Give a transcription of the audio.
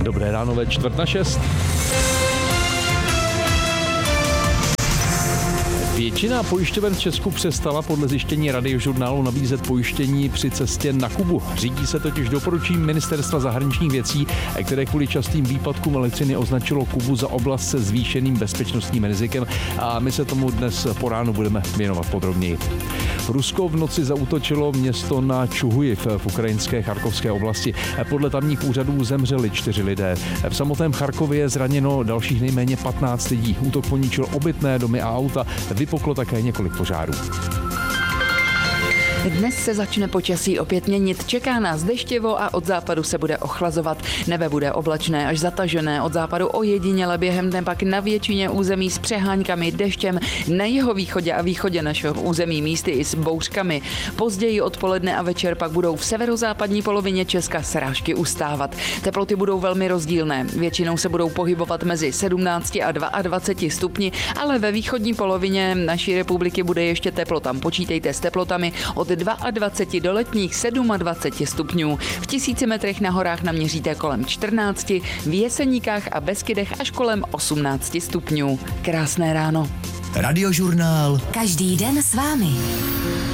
Dobré ráno ve 5:45. Většina pojišťoven v Česku přestala podle zjištění Radiožurnálu nabízet pojištění při cestě na Kubu. Řídí se totiž doporučením Ministerstva zahraničních věcí, které kvůli častým výpadkům elektřiny označilo Kubu za oblast se zvýšeným bezpečnostním rizikem a my se tomu dnes po ránu budeme věnovat podrobněji. Rusko v noci zaútočilo město na Čuhujiv v ukrajinské Charkovské oblasti. Podle tamních úřadů zemřeli 4 lidé. V samotném Charkově je zraněno dalších nejméně 15 lidí. Útok poničil obytné domy a auta, vypuklo také několik požárů. Dnes se začne počasí opět měnit, čeká nás deštivo a od západu se bude ochlazovat. Nebe bude oblačné až zatažené, od západu ojediněle během dne pak na většině území s přehánkami deštěm, na jihovýchodě a východě našeho území místy i s bouřkami. Později odpoledne a večer pak budou v severozápadní polovině Česka srážky ustávat. Teploty budou velmi rozdílné, většinou se budou pohybovat mezi 17 a 22 stupni, ale ve východní polovině naší republiky bude ještě teplo, tam počítejte s teplotami od 22 do letních 27 stupňů. V 1000 metrech na horách naměříte kolem 14, v Jeseníkách a Beskydech až kolem 18 stupňů. Krásné ráno. Radiožurnál. Každý den s vámi.